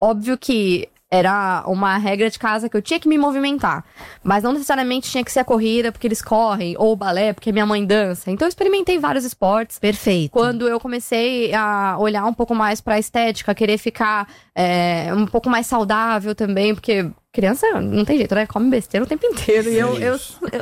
óbvio que era uma regra de casa que eu tinha que me movimentar. Mas não necessariamente tinha que ser a corrida, porque eles correm, ou o balé, porque minha mãe dança. Então eu experimentei vários esportes. Perfeito. Quando eu comecei a olhar um pouco mais pra estética, querer ficar um pouco mais saudável também, porque criança não tem jeito, né? Come besteira o tempo inteiro. E eu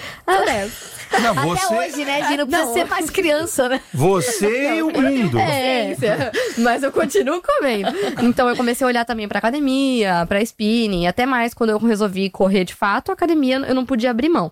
Não, Até hoje, né, Gi? Não precisa ser mais criança, né? Você e o mundo. Mas eu continuo comendo. Então eu comecei a olhar também pra academia, pra spinning, até mais quando eu resolvi correr de fato, a academia eu não podia abrir mão.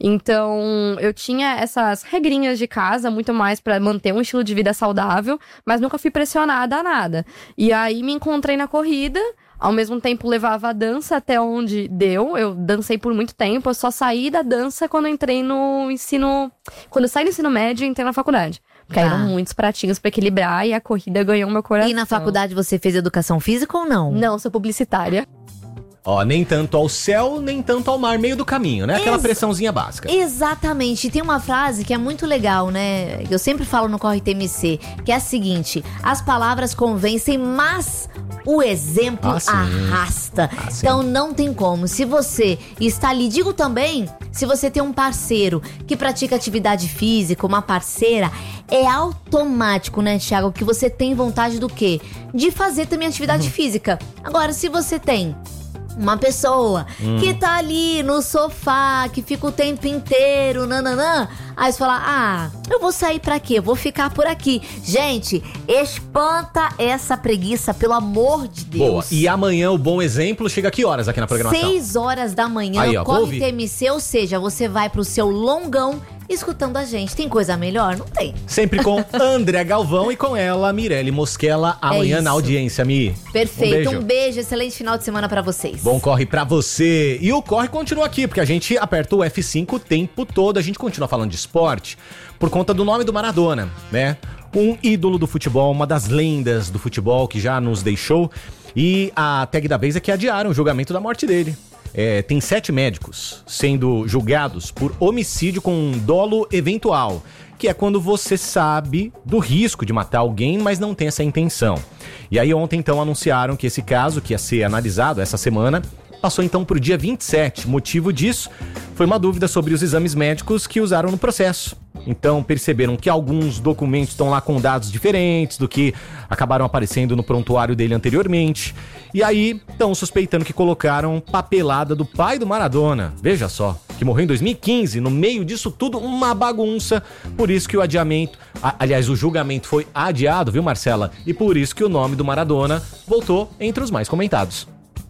Então eu tinha essas regrinhas de casa, muito mais pra manter um estilo de vida saudável, mas nunca fui pressionada a nada. E aí me encontrei na corrida. Ao mesmo tempo levava a dança até onde deu. Eu dancei por muito tempo. Eu só saí da dança quando entrei no ensino... Quando eu saí do ensino médio e entrei na faculdade. Porque eram muitos pratinhos pra equilibrar e a corrida ganhou meu coração. E na faculdade você fez educação física ou não? Não, sou publicitária. Ó, nem tanto ao céu, nem tanto ao mar, meio do caminho, né? Aquela pressãozinha básica. Exatamente. E tem uma frase que é muito legal, né? Eu sempre falo no Corre TMC, que é a seguinte: as palavras convencem, mas o exemplo arrasta. Então não tem como. Se você está ali, digo também, se você tem um parceiro que pratica atividade física, uma parceira, é automático, né, Thiago, que você tem vontade do quê? De fazer também atividade física. Agora, se você tem uma pessoa que tá ali no sofá, que fica o tempo inteiro, nananã, aí você fala, eu vou sair pra quê? Eu vou ficar por aqui. Gente, espanta essa preguiça, pelo amor de Deus. Boa, e amanhã o bom exemplo chega a que horas aqui na programação? 6 horas da manhã, aí, ó, Corre TMC, ou seja, você vai pro seu longão escutando a gente. Tem coisa melhor? Não tem. Sempre com André Galvão e com ela, Mirelle Mosquela, amanhã na audiência, Mi. Perfeito, um beijo, excelente final de semana pra vocês. Bom corre pra você. E o corre continua aqui, porque a gente aperta o F5 o tempo todo, a gente continua falando de esporte por conta do nome do Maradona, né? Um ídolo do futebol, uma das lendas do futebol que já nos deixou. E a tag da vez é que adiaram o julgamento da morte dele. Tem 7 médicos sendo julgados por homicídio com dolo eventual, que é quando você sabe do risco de matar alguém, mas não tem essa intenção. E aí ontem, então, anunciaram que esse caso, que ia ser analisado essa semana, passou então para o dia 27. Motivo disso foi uma dúvida sobre os exames médicos que usaram no processo. Então perceberam que alguns documentos estão lá com dados diferentes do que acabaram aparecendo no prontuário dele anteriormente. E aí estão suspeitando que colocaram papelada do pai do Maradona. Veja só, que morreu em 2015, no meio disso tudo, uma bagunça. Por isso que o adiamento, aliás, o julgamento foi adiado, viu, Marcela? E por isso que o nome do Maradona voltou entre os mais comentados.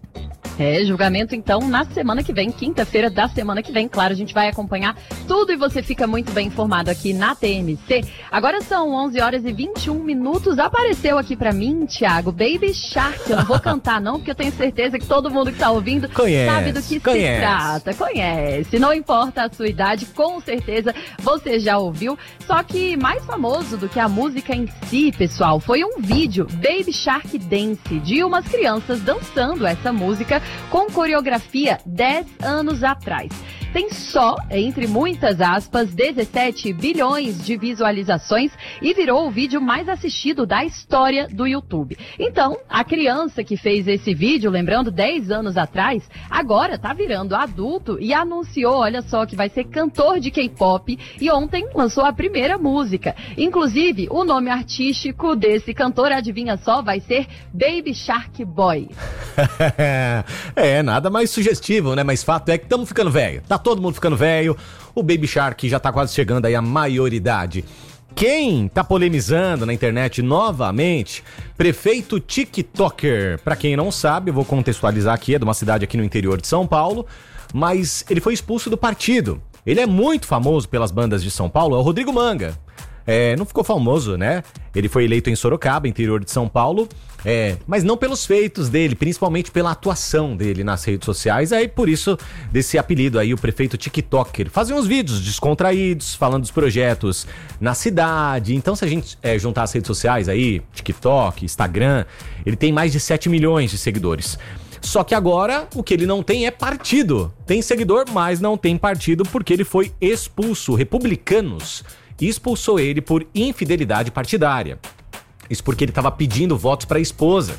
Julgamento então na semana que vem, quinta-feira da semana que vem. Claro, a gente vai acompanhar tudo e você fica muito bem informado aqui na TMC. Agora são 11 horas e 21 minutos. Apareceu aqui pra mim, Thiago, Baby Shark. Eu não vou cantar não, porque eu tenho certeza que todo mundo que tá ouvindo sabe do que se trata. Conhece. Não importa a sua idade, com certeza você já ouviu. Só que mais famoso do que a música em si, pessoal, foi um vídeo, Baby Shark Dance, de umas crianças dançando essa música com coreografia 10 anos atrás. Tem só, entre muitas aspas, 17 bilhões de visualizações e virou o vídeo mais assistido da história do YouTube. Então, a criança que fez esse vídeo, lembrando, 10 anos atrás, agora tá virando adulto e anunciou, olha só, que vai ser cantor de K-pop e ontem lançou a primeira música. Inclusive, o nome artístico desse cantor, adivinha só, vai ser Baby Shark Boy. Nada mais sugestivo, né? Mas fato é que estamos ficando velho. Tá todo mundo ficando velho. O Baby Shark já tá quase chegando aí à maioridade. Quem tá polemizando na internet novamente? Prefeito TikToker. Pra quem não sabe, eu vou contextualizar aqui, é de uma cidade aqui no interior de São Paulo, mas ele foi expulso do partido. Ele é muito famoso pelas bandas de São Paulo, é o Rodrigo Manga. Não ficou famoso, né? Ele foi eleito em Sorocaba, interior de São Paulo, mas não pelos feitos dele, principalmente pela atuação dele nas redes sociais. Aí por isso desse apelido aí, o prefeito TikToker. Fazia uns vídeos descontraídos, falando dos projetos na cidade. Então se a gente juntar as redes sociais aí, TikTok, Instagram, ele tem mais de 7 milhões de seguidores. Só que agora o que ele não tem é partido. Tem seguidor, mas não tem partido porque ele foi expulso. Republicanos expulsou ele por infidelidade partidária. Isso porque ele estava pedindo votos para a esposa.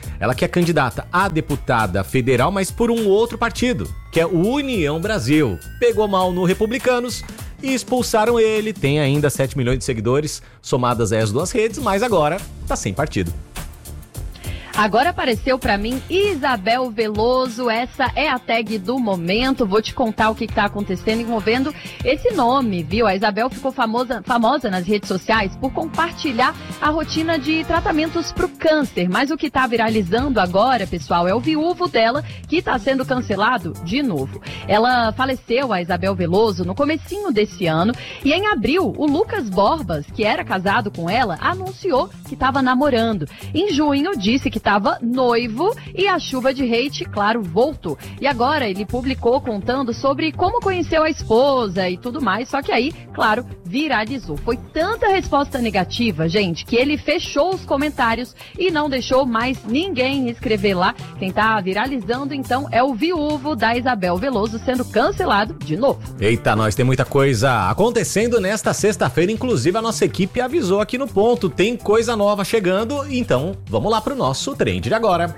Ela que é candidata a deputada federal, mas por um outro partido, que é o União Brasil. Pegou mal no Republicanos e expulsaram ele. Tem ainda 7 milhões de seguidores somadas às duas redes, mas agora tá sem partido. Agora apareceu pra mim Isabel Veloso, essa é a tag do momento. Vou te contar o que tá acontecendo envolvendo esse nome, viu? A Isabel ficou famosa nas redes sociais por compartilhar a rotina de tratamentos pro câncer. Mas o que tá viralizando agora, pessoal, é o viúvo dela que tá sendo cancelado de novo. Ela faleceu, a Isabel Veloso, no comecinho desse ano. E em abril, o Lucas Borbas, que era casado com ela, anunciou que tava namorando. Em junho, disse que estava noivo e a chuva de hate, claro, voltou. E agora ele publicou contando sobre como conheceu a esposa e tudo mais, só que aí, claro, viralizou. Foi tanta resposta negativa, gente, que ele fechou os comentários e não deixou mais ninguém escrever lá. Quem tá viralizando, então, é o viúvo da Isabel Veloso sendo cancelado de novo. Eita, nós tem muita coisa acontecendo nesta sexta-feira, inclusive a nossa equipe avisou aqui no ponto, tem coisa nova chegando, então vamos lá pro nosso trend de agora.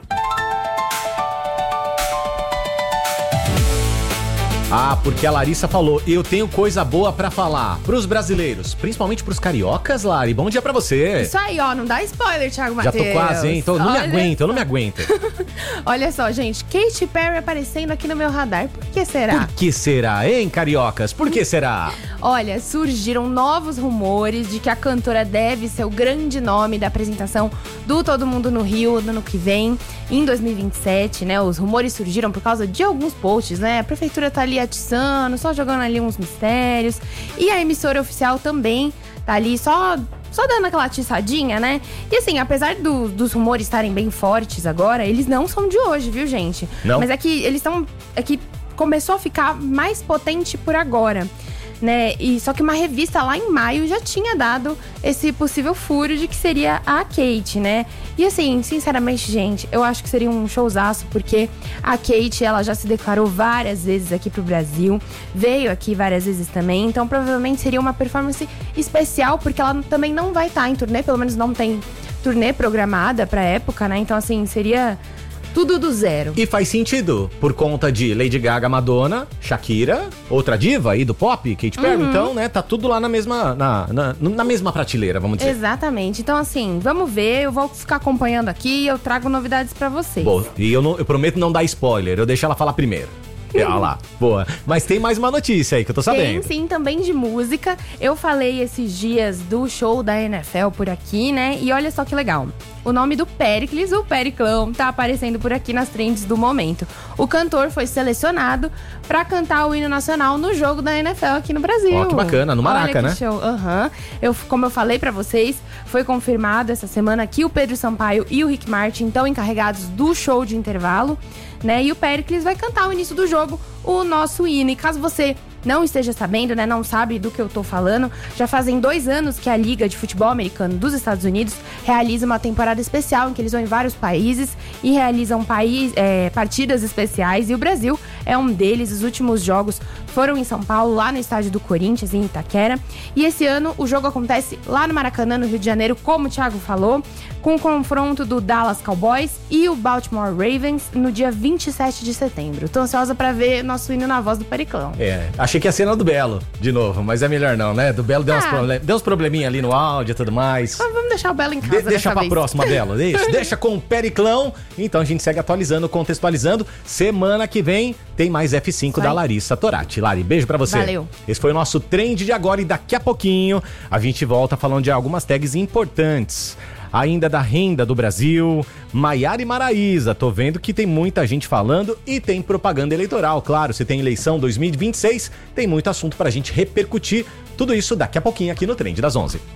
Ah, porque a Larissa falou, eu tenho coisa boa pra falar pros brasileiros, principalmente pros cariocas, Lari. Bom dia pra você. Isso aí, ó, não dá spoiler, Thiago Matheus. Já tô quase, hein? Então, eu não me aguento. Olha só, gente, Katy Perry aparecendo aqui no meu radar. Por que será? Por que será, hein, cariocas? Por que será? Olha, surgiram novos rumores de que a cantora deve ser o grande nome da apresentação do Todo Mundo no Rio no ano que vem, em 2027, né? Os rumores surgiram por causa de alguns posts, né? A prefeitura tá ali atiçando, só jogando ali uns mistérios. E a emissora oficial também tá ali só dando aquela atiçadinha, né? E assim, apesar dos rumores estarem bem fortes agora, eles não são de hoje, viu, gente? Não? Mas é que eles estão... É que começou a ficar mais potente por agora, né? E só que uma revista lá em maio já tinha dado esse possível furo de que seria a Katy, né? E assim, sinceramente, gente, eu acho que seria um showzaço, porque a Katy, ela já se declarou várias vezes aqui pro Brasil, veio aqui várias vezes também, então provavelmente seria uma performance especial, porque ela também não vai estar em turnê, pelo menos não tem turnê programada pra época, né? Então assim, seria tudo do zero. E faz sentido, por conta de Lady Gaga, Madonna, Shakira, outra diva aí do pop, Katy Perry, então, né, tá tudo lá na mesma, na mesma prateleira, vamos dizer. Exatamente. Então, assim, vamos ver, eu vou ficar acompanhando aqui e eu trago novidades pra vocês. Bom, e eu prometo não dar spoiler, eu deixo ela falar primeiro. Olha lá, boa. Mas tem mais uma notícia aí que eu tô sabendo. Tem sim, também de música. Eu falei esses dias do show da NFL por aqui, né? E olha só que legal. O nome do Péricles, o Periclão, tá aparecendo por aqui nas trends do momento. O cantor foi selecionado pra cantar o hino nacional no jogo da NFL aqui no Brasil. Ó, que bacana, no Maraca, olha né? Que show. Como eu falei pra vocês, foi confirmado essa semana que o Pedro Sampaio e o Rick Martin estão encarregados do show de intervalo, né? E o Péricles vai cantar ao início do jogo o nosso hino. E caso você não esteja sabendo, né, não sabe do que eu tô falando, já fazem 2 anos que a Liga de Futebol Americano dos Estados Unidos realiza uma temporada especial em que eles vão em vários países e realizam partidas especiais, e o Brasil é um deles. Os últimos jogos foram em São Paulo, lá no estádio do Corinthians, em Itaquera, e esse ano o jogo acontece lá no Maracanã, no Rio de Janeiro, como o Thiago falou, com o confronto do Dallas Cowboys e o Baltimore Ravens no dia 27 de setembro. Tô ansiosa pra ver nosso hino na voz do Periclão. Achei que ia ser na do Belo, de novo, mas é melhor não, né? Do Belo deu uns probleminha ali no áudio e tudo mais. Mas vamos deixar o Belo em casa Deixa pra vez. próxima, Belo. Deixa com o Periclão. Então a gente segue atualizando, contextualizando. Semana que vem tem mais F5 da Larissa Torati. Lari, beijo pra você. Valeu. Esse foi o nosso trend de agora e daqui a pouquinho a gente volta falando de algumas tags importantes. Ainda da renda do Brasil, Maiara e Maraísa, tô vendo que tem muita gente falando e tem propaganda eleitoral, claro, se tem eleição 2026, tem muito assunto pra gente repercutir, tudo isso daqui a pouquinho aqui no Trend das 11.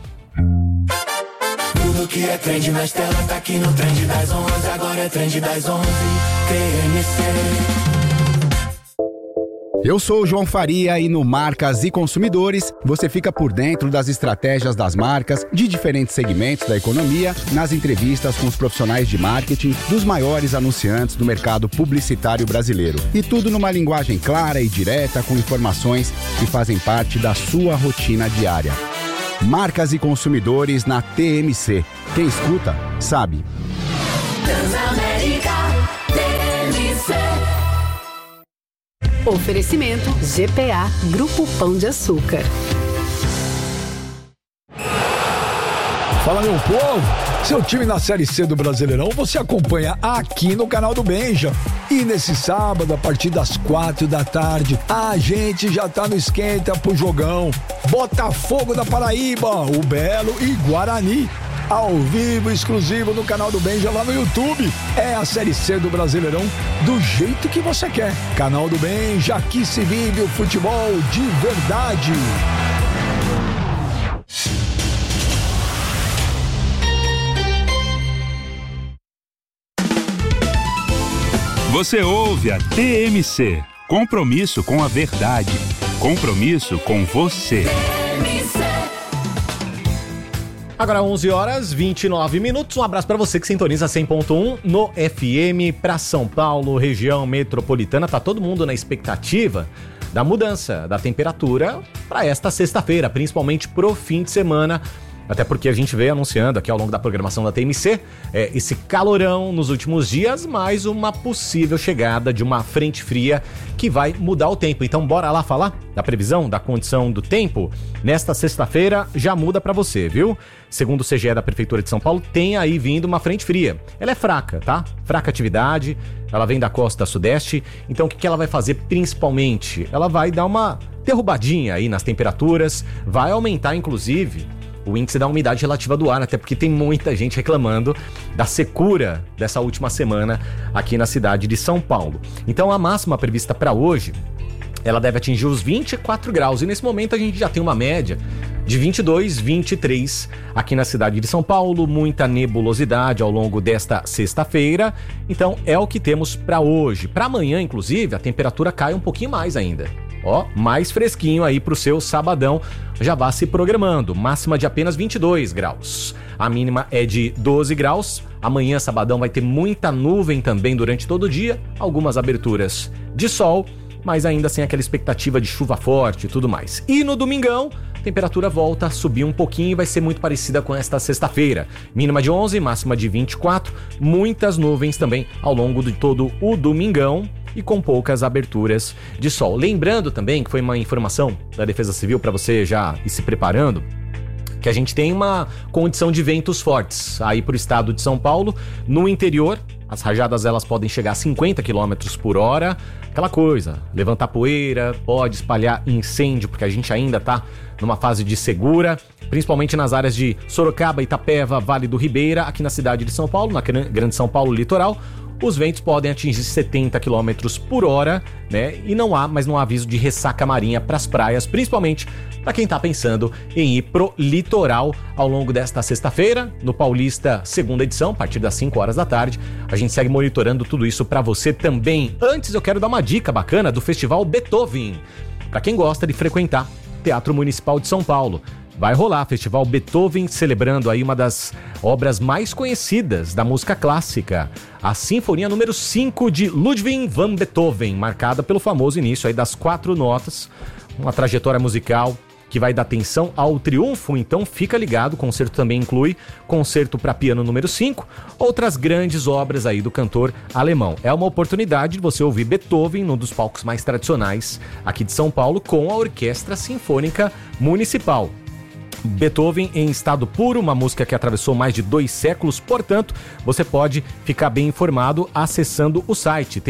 Tudo que é trend nas telas tá aqui no Trend das 11, agora é Trend das 11, TMC. Eu sou o João Faria e no Marcas e Consumidores você fica por dentro das estratégias das marcas de diferentes segmentos da economia, nas entrevistas com os profissionais de marketing dos maiores anunciantes do mercado publicitário brasileiro. E tudo numa linguagem clara e direta, com informações que fazem parte da sua rotina diária. Marcas e Consumidores na TMC. Quem escuta, sabe. Transamérica TMC. Oferecimento GPA Grupo Pão de Açúcar. Fala, meu povo! Seu time na Série C do Brasileirão você acompanha aqui no canal do Benja. E nesse sábado, a partir das 4h, a gente já tá no esquenta pro jogão. Botafogo da Paraíba, o Belo e Guarani. Ao vivo, exclusivo no canal do Benja lá no YouTube. É a Série C do Brasileirão do jeito que você quer. Canal do Benja, aqui se vive o futebol de verdade. Você ouve a TMC. Compromisso com a verdade. Compromisso com você. Agora 11h29. Um abraço para você que sintoniza 100.1 no FM para São Paulo, região metropolitana. Tá todo mundo na expectativa da mudança da temperatura para esta sexta-feira, principalmente pro fim de semana. Até porque a gente veio anunciando aqui ao longo da programação da TMC esse calorão nos últimos dias, mais uma possível chegada de uma frente fria que vai mudar o tempo. Então bora lá falar da previsão, da condição do tempo? Nesta sexta-feira já muda pra você, viu? Segundo o CGE da Prefeitura de São Paulo, tem aí vindo uma frente fria. Ela é fraca, tá? Fraca atividade, ela vem da costa sudeste. Então o que ela vai fazer principalmente? Ela vai dar uma derrubadinha aí nas temperaturas, vai aumentar inclusive o índice da umidade relativa do ar, até porque tem muita gente reclamando da secura dessa última semana aqui na cidade de São Paulo. Então a máxima prevista para hoje, ela deve atingir os 24 graus e nesse momento a gente já tem uma média de 22, 23 aqui na cidade de São Paulo, muita nebulosidade ao longo desta sexta-feira. Então é o que temos para hoje. Para amanhã, inclusive, a temperatura cai um pouquinho mais ainda. Ó, mais fresquinho aí pro seu sabadão, já vá se programando, máxima de apenas 22 graus, a mínima é de 12 graus, amanhã sabadão vai ter muita nuvem também durante todo o dia, algumas aberturas de sol, mas ainda sem aquela expectativa de chuva forte e tudo mais. E no domingão, a temperatura volta a subir um pouquinho e vai ser muito parecida com esta sexta-feira, mínima de 11, máxima de 24, muitas nuvens também ao longo de todo o domingão, e com poucas aberturas de sol. Lembrando também que foi uma informação da Defesa Civil para você já ir se preparando, que a gente tem uma condição de ventos fortes aí para o estado de São Paulo. No interior, as rajadas elas podem chegar a 50 km por hora. Aquela coisa, levantar poeira, pode espalhar incêndio, porque a gente ainda tá numa fase de segura, principalmente nas áreas de Sorocaba, Itapeva, Vale do Ribeira, aqui na cidade de São Paulo, na Grande São Paulo litoral. Os ventos podem atingir 70 km por hora, né? E não há aviso de ressaca marinha para as praias, principalmente para quem está pensando em ir pro litoral ao longo desta sexta-feira, no Paulista, segunda edição, a partir das 5 horas da tarde. A gente segue monitorando tudo isso para você também. Antes eu quero dar uma dica bacana do Festival Beethoven, para quem gosta de frequentar Teatro Municipal de São Paulo. Vai rolar Festival Beethoven, celebrando aí uma das obras mais conhecidas da música clássica, a Sinfonia número 5 de Ludwig van Beethoven, marcada pelo famoso início aí das 4 notas, uma trajetória musical que vai dar atenção ao triunfo, então fica ligado. O concerto também inclui concerto para piano número 5, outras grandes obras aí do cantor alemão. É uma oportunidade de você ouvir Beethoven num dos palcos mais tradicionais aqui de São Paulo, com a Orquestra Sinfônica Municipal. Beethoven em estado puro, uma música que atravessou mais de 2 séculos, portanto, você pode ficar bem informado acessando o site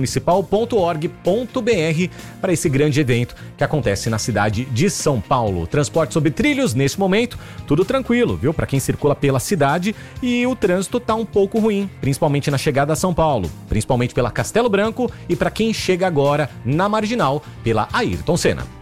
teatromunicipal.org.br para esse grande evento que acontece na cidade de São Paulo. Transporte sobre trilhos, nesse momento, tudo tranquilo, viu? Para quem circula pela cidade, e o trânsito tá um pouco ruim, principalmente na chegada a São Paulo, principalmente pela Castelo Branco e para quem chega agora na Marginal pela Ayrton Senna.